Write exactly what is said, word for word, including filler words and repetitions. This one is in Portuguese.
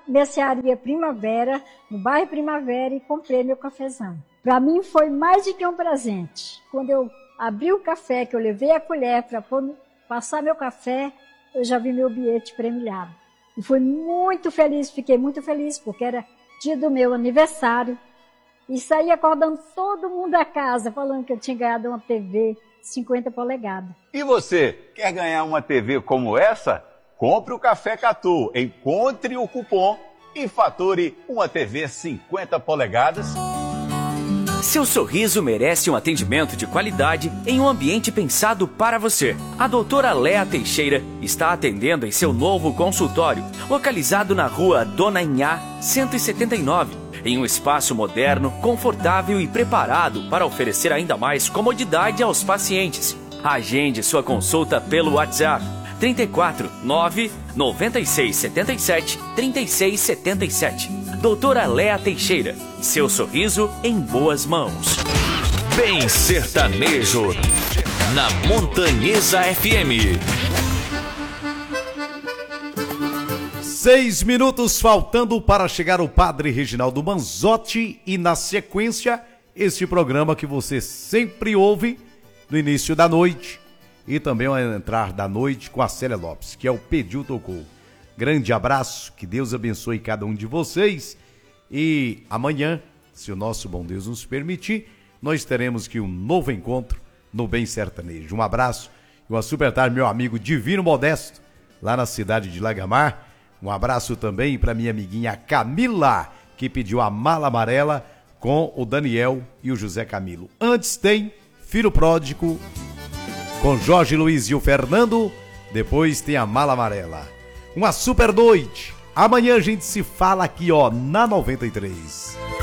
mercearia Primavera, no bairro Primavera, e comprei meu cafezão. Para mim foi mais do que um presente. Quando eu abri o café, que eu levei a colher para passar meu café, eu já vi meu bilhete premiado. E fui muito feliz, fiquei muito feliz, porque era dia do meu aniversário. E saí acordando todo mundo da casa, falando que eu tinha ganhado uma T V cinquenta polegadas. E você, quer ganhar uma T V como essa? Compre o Café Catu, encontre o cupom e fature uma T V cinquenta polegadas. Seu sorriso merece um atendimento de qualidade em um ambiente pensado para você. A doutora Léa Teixeira está atendendo em seu novo consultório, localizado na rua Dona Inhá, cento e setenta e nove, em um espaço moderno, confortável e preparado para oferecer ainda mais comodidade aos pacientes. Agende sua consulta pelo WhatsApp trinta e quatro, nove, noventa e seis, setenta e sete, trinta e seis setenta e sete. Doutora Léa Teixeira, seu sorriso em boas mãos. Bem sertanejo, na Montanhesa F M. Seis minutos faltando para chegar o Padre Reginaldo Manzotti e, na sequência, este programa que você sempre ouve no início da noite e também ao entrar da noite com a Célia Lopes, que é o Pediu Tocou. Grande abraço, que Deus abençoe cada um de vocês e amanhã, se o nosso bom Deus nos permitir, nós teremos aqui um novo encontro no Bem Sertanejo. Um abraço e uma super tarde, meu amigo Divino Modesto, lá na cidade de Lagamar. Um abraço também para minha amiguinha Camila, que pediu a Mala Amarela com o Daniel e o José Camilo. Antes tem Filho Pródigo com Jorge Luiz e o Fernando. Depois tem a Mala Amarela. Uma super noite. Amanhã a gente se fala aqui, ó, na noventa e três.